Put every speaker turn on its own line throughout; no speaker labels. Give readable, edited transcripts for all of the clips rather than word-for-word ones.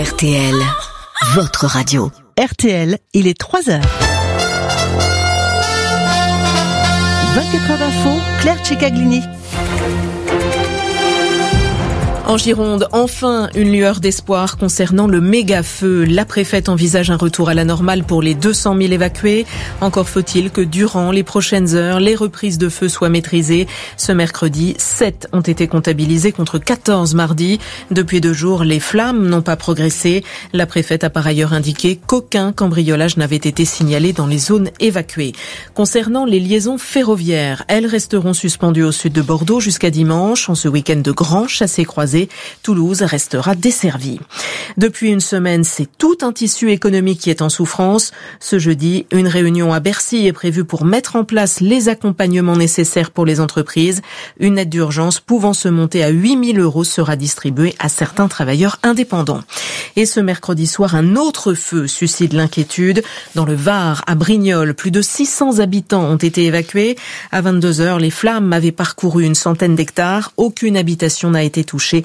RTL, votre radio.
RTL, il est 3h. 24 heures d'info, Claire Cicaglini.
En Gironde, enfin une lueur d'espoir concernant le méga-feu. La préfète envisage un retour à la normale pour les 200 000 évacués. Encore faut-il que durant les prochaines heures, les reprises de feu soient maîtrisées. Ce mercredi, 7 ont été comptabilisés contre 14 mardi. Depuis 2 jours, les flammes n'ont pas progressé. La préfète a par ailleurs indiqué qu'aucun cambriolage n'avait été signalé dans les zones évacuées. Concernant les liaisons ferroviaires, elles resteront suspendues au sud de Bordeaux jusqu'à dimanche. En ce week-end de grands chassés-croisés, Toulouse restera desservie. Depuis une semaine, c'est tout un tissu économique qui est en souffrance. Ce jeudi, une réunion à Bercy est prévue pour mettre en place les accompagnements nécessaires pour les entreprises. Une aide d'urgence pouvant se monter à 8 000 € sera distribuée à certains travailleurs indépendants. Et ce mercredi soir, un autre feu suscite l'inquiétude. Dans le Var, à Brignoles, plus de 600 habitants ont été évacués. À 22h, les flammes avaient parcouru une centaine d'hectares. Aucune habitation n'a été touchée.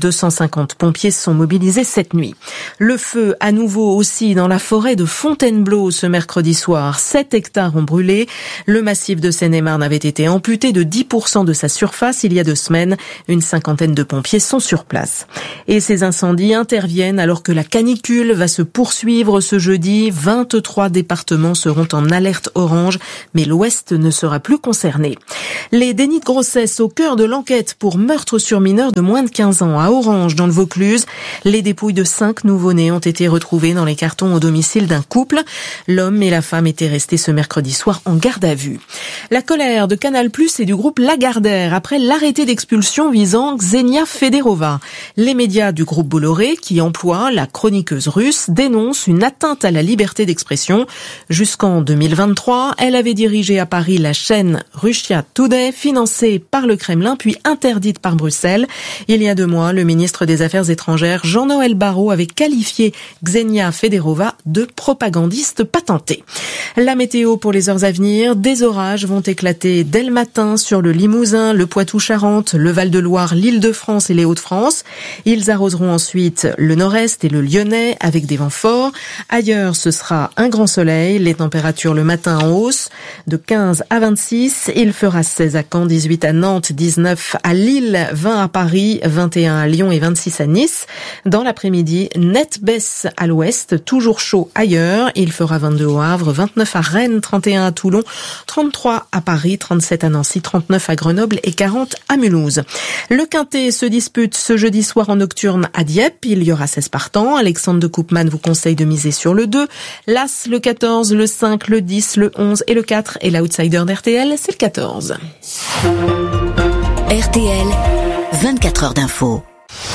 250 pompiers se sont mobilisés cette nuit. Le feu, à nouveau aussi dans la forêt de Fontainebleau ce mercredi soir. 7 hectares ont brûlé. Le massif de Seine-et-Marne avait été amputé de 10% de sa surface il y a 2 semaines. Une cinquantaine de pompiers sont sur place. Et ces incendies interviennent alors que la canicule va se poursuivre ce jeudi. 23 départements seront en alerte orange, mais l'Ouest ne sera plus concerné. Les dénis de grossesse au cœur de l'enquête pour meurtre sur mineur de moins de 15 ans à Orange, dans le Vaucluse. Les dépouilles de 5 nouveau-nés ont été retrouvées dans les cartons au domicile d'un couple. L'homme et la femme étaient restés ce mercredi soir en garde à vue. La colère de Canal+ et du groupe Lagardère après l'arrêté d'expulsion visant Ksenia Federova. Les médias du groupe Bolloré, qui emploient la chroniqueuse russe, dénoncent une atteinte à la liberté d'expression. Jusqu'en 2023, elle avait dirigé à Paris la chaîne Russia Today, financée par le Kremlin puis interdite par Bruxelles. Il y a 2 mois, le ministre des Affaires étrangères, Jean-Noël Barrot, avait qualifié Ksenia Federova de propagandiste patentée. La météo pour les heures à venir, des orages vont éclater dès le matin sur le Limousin, le Poitou-Charentes, le Val-de-Loire, l'Île-de-France et les Hauts-de-France. Ils arroseront ensuite le nord-est et le Lyonnais avec des vents forts. Ailleurs, ce sera un grand soleil, les températures le matin en hausse de 15 à 26. Il fera 16 à Caen, 18 à Nantes, 19 à Lille, 20 à Paris, 21 à Lyon et 26 à Nice. Dans l'après-midi, nette baisse à l'ouest, toujours chaud ailleurs. Il fera 22 au Havre, 29 à Rennes, 31 à Toulon, 33 à Paris, 37 à Nancy, 39 à Grenoble et 40 à Mulhouse. Le Quintet se dispute ce jeudi soir en nocturne à Dieppe. Il y aura 16 partants. Alexandre de Koopman vous conseille de miser sur le 2. L'As, le 14, le 5, le 10, le 11 et le 4. Et l'outsider d'RTL, c'est le 14.
RTL, 24 heures d'info.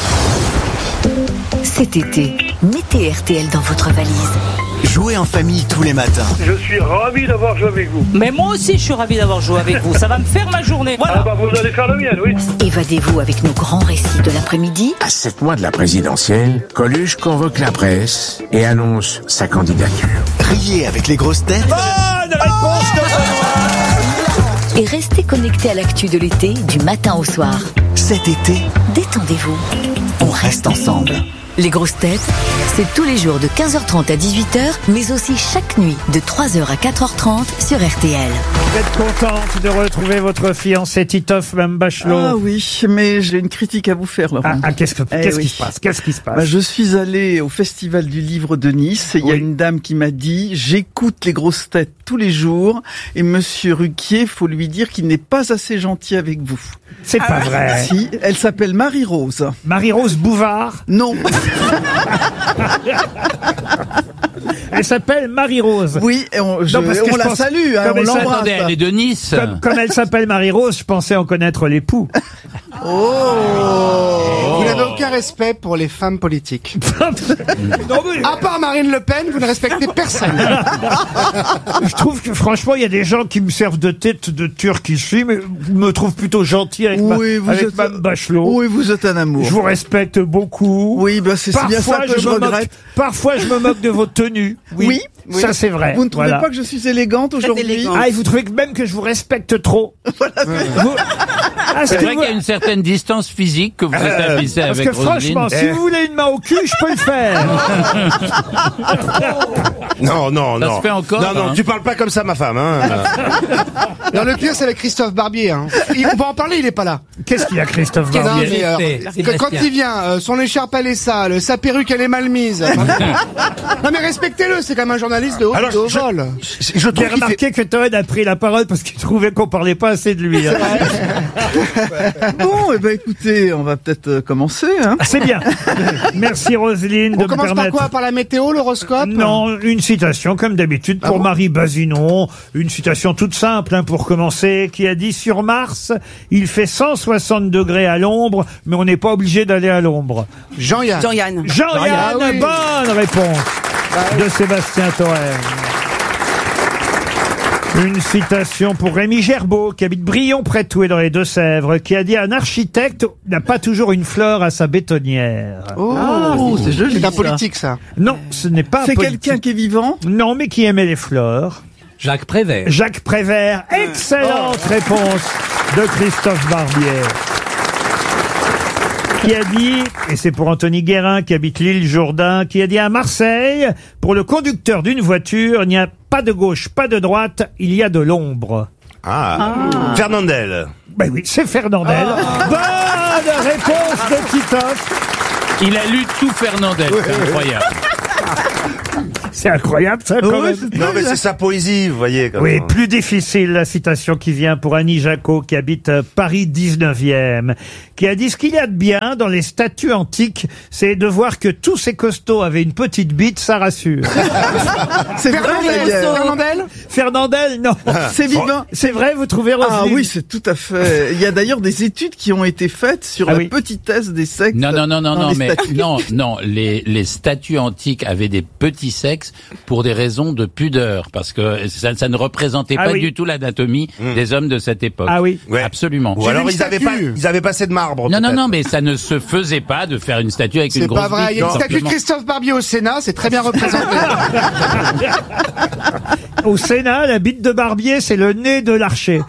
Cet été, mettez RTL dans votre valise.
Jouez en famille tous les matins.
Je suis ravi d'avoir joué avec vous.
Mais moi aussi, je suis ravi d'avoir joué avec vous. Ça va me faire ma journée. Voilà.
Ah bah vous allez faire la mienne, oui.
Évadez-vous avec nos grands récits de l'après-midi.
À 7 mois de la présidentielle, Coluche convoque la presse et annonce sa candidature.
Riez avec les grosses têtes.
Bonne réponse de Benoît.
Et restez connectés à l'actu de l'été du matin au soir.
Cet été,
Détendez-vous.
on reste ensemble.
Les grosses têtes, c'est tous les jours de 15h30 à 18h, mais aussi chaque nuit de 3h à 4h30 sur RTL.
Vous êtes contente de retrouver votre fiancé Titoff, Mme Bachelot?
Ah oui, mais j'ai une critique à vous faire, Laurent.
Qu'est-ce
oui.
qui se passe? Qu'est-ce qui se passe?
Je suis allé au Festival du Livre de Nice et il y a une dame qui m'a dit « J'écoute les grosses têtes tous les jours et Monsieur Ruquier, faut lui dire qu'il n'est pas assez gentil avec vous. »
C'est pas vrai.
Si, elle s'appelle Marie-Rose.
Marie-Rose Bouvard?
Non.
Elle s'appelle Marie-Rose.
Oui, et on la salue, hein, on l'embrasse.
Attendez, elle est de Nice.
Comme elle s'appelle Marie-Rose, je pensais en connaître l'époux.
Vous n'avez aucun respect pour les femmes politiques. À part Marine Le Pen, vous ne respectez personne.
Je trouve que franchement, il y a des gens qui me servent de tête de turc qui suis, mais me trouvent plutôt gentil avec Mme Bachelot.
Oui, vous êtes un amour.
Je vous respecte beaucoup.
Oui, c'est bien ça que je regrette.
Parfois, je me moque de votre tenue.
Oui.
Ça, c'est vrai.
Vous ne trouvez
Voilà.
pas que je suis élégante aujourd'hui?
Ah, et vous trouvez que même que je vous respecte trop?
Voilà,
Vous- Ah,
C'est
si
vrai
vous-
qu'il y a une certaine distance physique que vous établissez
Parce
avec
que franchement,
Roselyne.
si vous voulez une main au cul, je peux le faire.
Non, non,
Ça
non.
se fait encore,
Non, non,
hein.
tu parles pas comme ça, ma femme. Hein.
Non, le pire, c'est avec Christophe Barbier. Hein. On va en parler, il est pas là.
Qu'est-ce qu'il y a, Christophe
Non,
Barbier?
mais, quand il vient, son écharpe elle est sale, sa perruque elle est mal mise. Non mais respectez-le, c'est quand même un journaliste de haut,
Alors,
de haut
je-
vol.
Je trouve
J'ai
qu'il
remarqué que Toen a pris la parole parce qu'il trouvait qu'on parlait pas assez de lui. hein.
Bon, eh ben écoutez, on va peut-être commencer. Hein.
Ah, c'est bien. Merci Roselyne de
On
me
commence par
permettre.
quoi? Par la météo, l'horoscope?
Non, une citation comme d'habitude pour
Ah bon
Marie Bazinon, une citation toute simple hein, pour commencer, qui a dit sur Mars, il fait 160 degrés à l'ombre, mais on n'est pas obligé d'aller à l'ombre.
Jean-Yann.
Jean-Yann.
Jean-Yann,
Ah oui.
bonne réponse de Sébastien Toen. Une citation pour Rémi Gerbeau, qui habite Brion près de Toué dans les Deux-Sèvres, qui a dit un architecte n'a pas toujours une fleur à sa bétonnière.
Oh, c'est joli.
C'est un
ça.
politique, ça.
Non, ce n'est pas un
C'est
politique.
quelqu'un qui est vivant?
Non, mais qui aimait les fleurs.
Jacques Prévert.
Jacques Prévert, excellente réponse de Christophe Barbier. Qui a dit, et c'est pour Anthony Guérin qui habite l'île Jourdain, qui a dit à Marseille, pour le conducteur d'une voiture, il n'y a pas de gauche, pas de droite, il y a de l'ombre.
Fernandel.
Ben oui, c'est Fernandel. Bonne réponse de Titoff.
Il a lu tout Fernandel, c'est incroyable.
C'est incroyable ça quand même.
Non, mais c'est sa poésie, vous voyez. Comme
Oui,
ça.
plus difficile la citation qui vient pour Annie Jacot qui habite Paris 19e, qui a dit ce qu'il y a de bien dans les statues antiques, c'est de voir que tous ces costauds avaient une petite bite, ça rassure.
C'est vrai, d'ailleurs.
Fernandel?
Fernandel, non.
C'est vivant.
C'est vrai, vous trouvez Roselyne?
Ah oui, c'est tout à fait. Il y a d'ailleurs des études qui ont été faites sur
Ah
la
oui.
petitesse des sexes.
Non,
dans les
mais
statues.
non, les statues antiques avaient des petits sexes pour des raisons de pudeur, parce que ça ne représentait
Ah
pas
oui.
du tout l'anatomie des hommes de cette époque.
Ah oui.
Ouais.
Absolument.
Ou alors
une
ils avaient pas assez de marbre.
Non,
peut-être.
mais ça ne se faisait pas de faire une statue avec une
C'est
grosse
pas vrai, il y a une
bite,
statue de
simplement.
Christophe Barbier au Sénat, c'est très bien représenté.
Au Sénat, la bite de Barbier, c'est le nez de l'archer.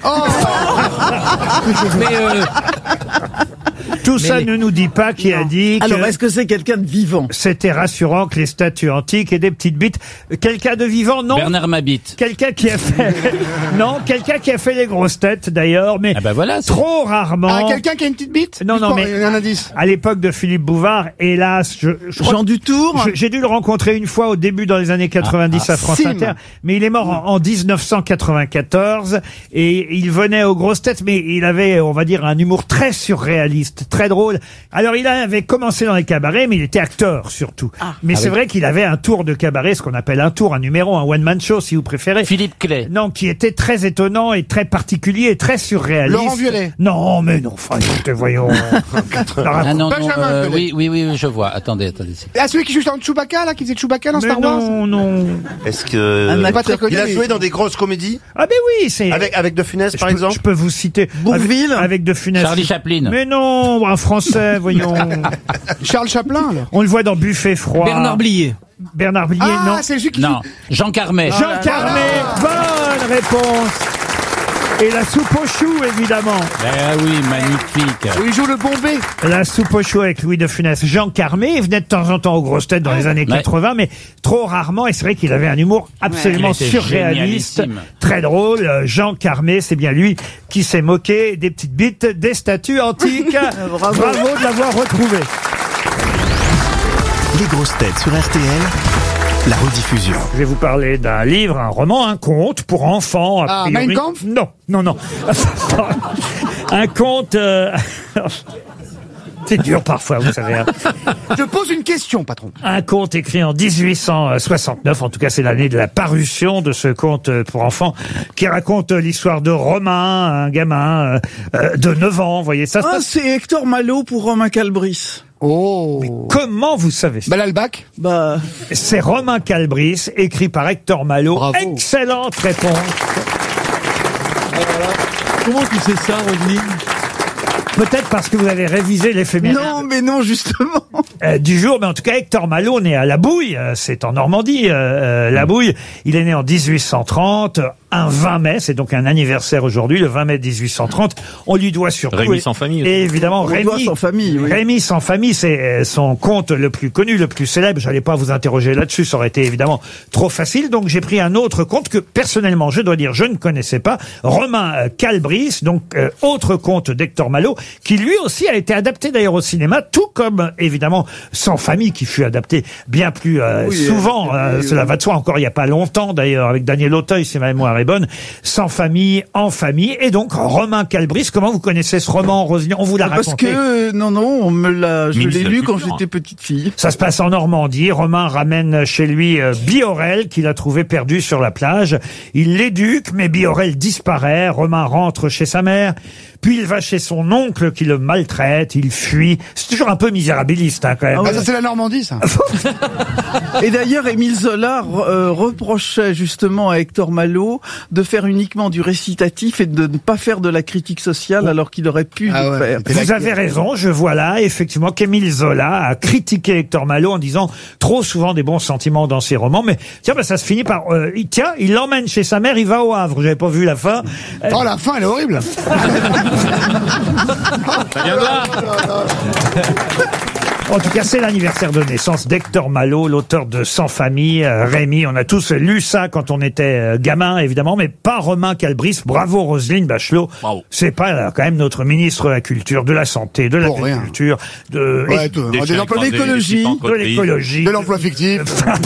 Mais
Tout ça ne nous dit pas qui a dit que
Alors, est-ce que c'est quelqu'un de vivant?
c'était rassurant que les statues antiques aient des petites bites. Quelqu'un de vivant, non.
Bernard Mabite.
Quelqu'un qui a fait, non, quelqu'un qui a fait les grosses têtes d'ailleurs, mais
Ah bah voilà, c'est-
trop rarement.
Ah, quelqu'un qui a une petite bite?
Non, non, mais-
Un indice.
À l'époque de Philippe Bouvard, hélas, je crois
Jean Dutour?
j'ai dû le rencontrer une fois au début dans les années 90 à France
Sim.
Inter, mais il est mort en 1994 et il venait aux grosses têtes, mais il avait, on va dire, un humour très surréaliste, très drôle. Alors il avait commencé dans les cabarets, mais il était acteur surtout. Mais c'est vrai qu'il avait un tour de cabaret, ce qu'on appelle un tour, un numéro, un one-man show si vous préférez.
Philippe Clay.
Non, qui était très étonnant et très particulier et très surréaliste.
Laurent Violet.
Non, mais non, enfin, écoutez, voyons.
Ah non,
Benjamin Violet.
oui, je vois. Attendez.
Ah, celui qui joue dans Chewbacca, là, qui faisait Chewbacca dans
Mais
Star Wars?
non.
Est-ce que
Un
Pas très connu,
il a
mais-
joué dans des grosses comédies
Ah ben oui, c'est...
avec De Funès par exemple?
Je peux vous citer.
Bourvil
avec De Funès.
Charlie Chaplin.
Mais non, un Français, voyons.
Charles Chaplin, là.
On le voit dans Buffet froid.
Blier.
Bernard Blier,
Ah,
non.
c'est celui qui
Non, Jean Carmet.
Jean Carmet, bonne réponse. Et la soupe aux choux, évidemment.
Ben oui, magnifique.
joue, il joue le bombé.
La soupe aux choux avec Louis de Funès. Jean Carmet, il venait de temps en temps aux grosses têtes dans les années
Ouais.
80, mais trop rarement. Et c'est vrai qu'il avait un humour absolument
Il était
surréaliste,
génialissime.
très drôle. Jean Carmet, c'est bien lui qui s'est moqué des petites bites des statues antiques.
Bravo.
Bravo de l'avoir retrouvé.
Les grosses têtes sur RTL, la rediffusion.
Je vais vous parler d'un livre, un roman, un conte pour enfants. a
Ah,
priori.
Mein Kampf?
Non. Un conte... C'est dur parfois, vous savez. Hein.
Je pose une question, patron.
Un conte écrit en 1869, en tout cas c'est l'année de la parution de ce conte pour enfants, qui raconte l'histoire de Romain, un gamin de 9 ans, vous voyez ça.
Ah, c'est Hector Malot pour Romain Calbris.
Oh.
Comment vous savez ça?
Balalbac?
Bah,
C'est Romain Calbris, écrit par Hector Malot.
Bravo.
Excellente réponse.
Comment tu sais ça, Roselyne?
Peut-être Parce que vous avez révisé l'éphéméride.
Non, mais non, justement.
Du jour, mais en tout cas, Hector Malot né à La Bouille, c'est en Normandie, La Bouille. Il est né en 1830, un 20 mai, c'est donc un anniversaire aujourd'hui, le 20 mai 1830. On lui doit surtout...
Rémi sans famille.
Et évidemment,
Rémi sans famille, oui.
Rémi sans famille, c'est son conte le plus connu, le plus célèbre. J'allais pas vous interroger là-dessus, ça aurait été évidemment trop facile. Donc j'ai pris un autre conte que personnellement, je dois dire, je ne connaissais pas. Romain Calbris, donc autre conte d'Hector Malot, qui lui aussi a été adapté d'ailleurs au cinéma, tout comme évidemment Sans famille, qui fut adapté bien plus souvent. Cela va de soi. Encore il y a pas longtemps d'ailleurs, avec Daniel Auteuil, si ma mémoire est bonne. Sans famille, en famille. Et donc Romain Calbris, comment vous connaissez ce roman, Roselyne? On vous l'a raconté.
Parce que je l'ai lu quand j'étais petite fille.
Ça se passe en Normandie. Romain ramène chez lui Biorel, qu'il a trouvé perdu sur la plage. Il l'éduque, mais Biorel disparaît. Romain rentre chez sa mère. Puis il va chez son oncle qui le maltraite, il fuit. C'est toujours un peu misérabiliste, hein, quand même.
Ah, ça c'est la Normandie, ça.
Et d'ailleurs, Émile Zola reprochait justement à Hector Malot de faire uniquement du récitatif et de ne pas faire de la critique sociale alors qu'il aurait pu le faire.
Vous avez raison, je vois là effectivement qu'Émile Zola a critiqué Hector Malot en disant trop souvent des bons sentiments dans ses romans, mais tiens, ça se finit par il l'emmène chez sa mère, il va au Havre. J'avais pas vu la fin.
Oh, la fin elle est horrible.
Ça vient de là.
En tout cas, c'est l'anniversaire de naissance d'Hector Malot, l'auteur de Sans famille, Rémi. On a tous lu ça quand on était gamin, évidemment, mais pas Romain Calbris. Bravo Roselyne Bachelot.
Bravo.
C'est pas quand même notre ministre de la Culture, de la Santé, de l'agriculture, de l'écologie,
de l'emploi fictif.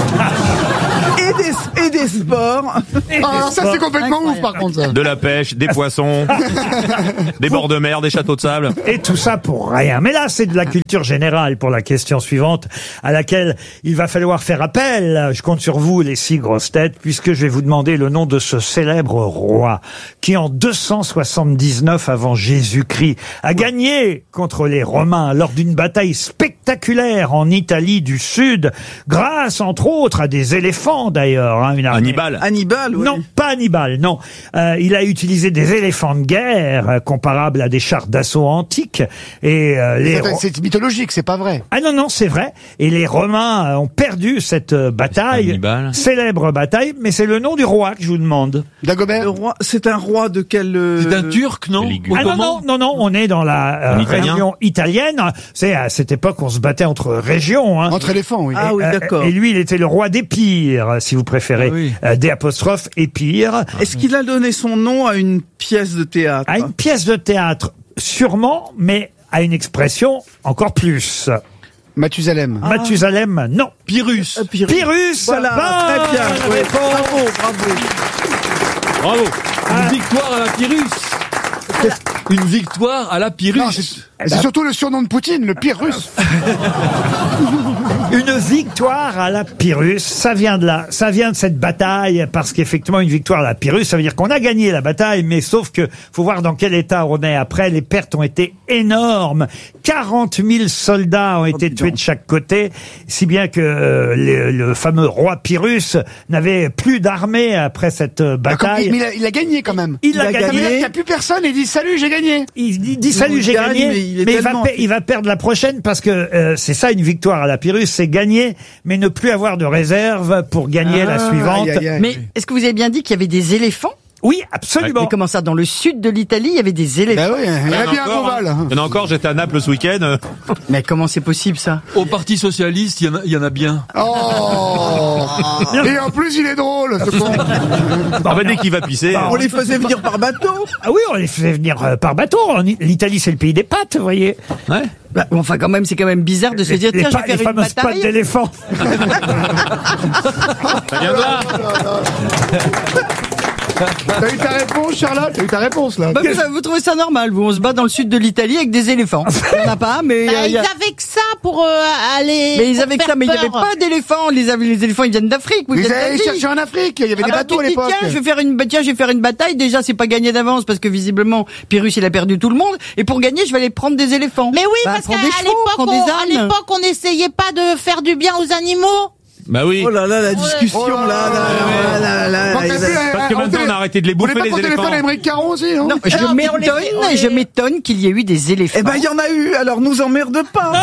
Et des sports.
Ah, ça c'est complètement ouf par contre. Ça.
De la pêche, des poissons, des bords de mer, des châteaux de sable.
Et tout ça pour rien. Mais là, c'est de la culture générale pour la question suivante, à laquelle il va falloir faire appel. Je compte sur vous, les 6 grosses têtes, puisque je vais vous demander le nom de ce célèbre roi qui, en 279 avant Jésus-Christ, a gagné contre les Romains lors d'une bataille spectaculaire en Italie du Sud, grâce, entre autres, à des éléphants, d'ailleurs. Une armée.
Hannibal, oui.
Non, pas Hannibal, non. Il a utilisé des éléphants de guerre, comparables à des chars d'assaut antiques. Et
c'est mythologique, c'est pas vrai.
Ah non, c'est vrai. Et les Romains ont perdu cette bataille, célèbre bataille, mais c'est le nom du roi que je vous demande.
Dagobert.
Le roi, c'est un roi de quel...
C'est un Turc, non?
Ah non, on est dans la région italienne. C'est à cette époque, on se battait entre régions. Hein.
Entre éléphants, oui.
Ah oui, d'accord.
Et lui, il était le roi d'Épire, si vous préférez, d'apostrophe Épire.
Est-ce qu'il a donné son nom à une pièce de théâtre?
À une pièce de théâtre, sûrement, mais à une expression encore plus.
Mathusalem.
Mathusalem, non.
Pyrrhus.
Pyrrhus,
voilà, très bien.
Oui.
Bravo. Une victoire à la Pyrrhus. Une victoire à la Pyrrhus.
C'est surtout le surnom de Poutine, le Pyrrhus.
Une victoire à la Pyrrhus, ça vient de là, ça vient de cette bataille, parce qu'effectivement une victoire à la Pyrrhus, ça veut dire qu'on a gagné la bataille, mais sauf que faut voir dans quel état on est après. Les pertes ont été énormes, 40 000 soldats ont été tués de chaque côté, si bien que le fameux roi Pyrrhus n'avait plus d'armée après cette bataille.
Mais il a gagné quand même.
Il a gagné.
Ça veut dire qu'il n'y a plus personne et il dit salut, j'ai gagné.
Il dit salut, j'ai gagné, mais il va perdre la prochaine, parce que c'est ça une victoire à la Pyrrhus, c'est gagner, mais ne plus avoir de réserve pour gagner la suivante.
Mais est-ce que vous avez bien dit qu'il y avait des éléphants?
Oui, absolument.
Mais comment ça, dans le sud de l'Italie, il y avait des éléphants?
Bah oui, il y a bien un Bonval.
Il y en a encore, j'étais à Naples ce week-end.
Mais comment c'est possible, ça?
Au Parti Socialiste, il y en a bien.
Oh. Et en plus, il est drôle, ce con.
Dès qu'il va pisser.
On les faisait venir par bateau.
Ah oui, on les faisait venir par bateau. L'Italie, c'est le pays des pâtes, vous voyez.
Ouais.
Bah, enfin, quand même, c'est quand même bizarre de se dire, tiens, je vais faire une
fameuses
bataille.
pattes d'éléphant.
Ça vient de là.
T'as eu ta réponse, Charlotte? T'as eu ta réponse, là.
Bah, vous trouvez ça normal, vous? On se bat dans le sud de l'Italie avec des éléphants. Il n'y en a pas, mais...
Ils avaient que ça pour aller...
Mais ils avaient que ça, mais il n'y avait pas d'éléphants. Les éléphants, ils viennent d'Afrique.
Ils allaient chercher en Afrique. Il y avait des bateaux à l'époque.
Tiens, je vais faire une bataille. Déjà, c'est pas gagné d'avance, parce que visiblement, Pyrrhus, il a perdu tout le monde. Et pour gagner, je vais aller prendre des éléphants.
Mais oui, parce qu'à l'époque, on n'essayait pas de faire du bien aux animaux.
Bah oui.
Oh là là, la discussion là.
Parce que maintenant on a arrêté de les bouffer,
On est
les
pas au
éléphants.
téléphone à Émeric Caron aussi, hein
Non, je m'étonne qu'il y ait eu des éléphants.
Eh ben, il y en a eu, alors nous emmerde pas.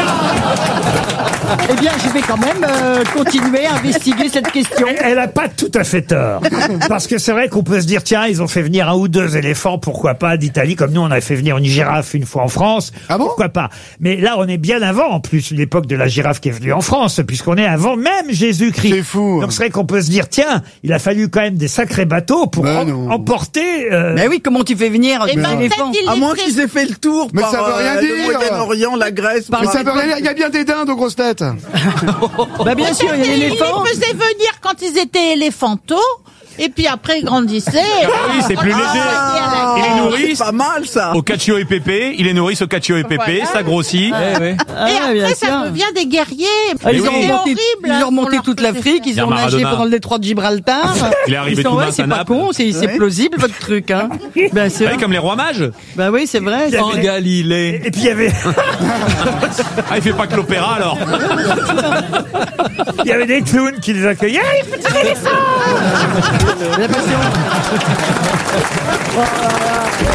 Eh bien, je vais quand même continuer à investiguer cette question.
Elle a pas tout à fait tort. Parce que c'est vrai qu'on peut se dire, tiens, ils ont fait venir 1 ou 2 éléphants, pourquoi pas, d'Italie, comme nous, on avait fait venir une girafe une fois en France.
Ah bon?
Pourquoi pas? Mais là, on est bien avant, en plus, l'époque de la girafe qui est venue en France, puisqu'on est avant même Jésus-Christ.
C'est fou.
Donc c'est vrai qu'on peut se dire, tiens, il a fallu quand même des sacrés bateaux pour emporter...
Mais oui, comment tu fais venir
Eh
des
ben,
éléphants?
peut-être il
À
les
moins
pré-
qu'ils aient fait le tour
Mais
par
ça veut rien
le
dire.
Moyen-Orient, la Grèce.
Mais ça veut rien dire, il y a bien des dindes aux grosses têtes.
Bah bien sûr, il y a
Ils
l'éléphant.
les faisaient venir quand ils étaient éléphantaux, et puis après ils grandissaient.
oui, c'est plus léger. Il les nourrit.
C'est pas mal ça.
Au cacio et pépé, il les nourrit au cacio et pépé, ça grossit.
Et après ça devient des guerriers.
Ils
C'est
ont remonté,
horrible,
ils
hein,
ont remonté
qu'on
toute
leur
l'Afrique,
Il y
ils
a
ont nagé
Maradona.
pendant le détroit de Gibraltar.
Il est arrivé
Ils sont,
tout
ouais,
mince
c'est
à
pas
Naples.
con, c'est plausible votre truc, hein. Ben c'est
Oui, comme les rois mages.
Bah oui, c'est vrai.
Il y
En
avait-
Galilée.
Et puis il y avait...
Ah, il fait pas que l'opéra alors.
Il y avait des clowns qui les accueillaient. Hey, petit éléphant!
La passion.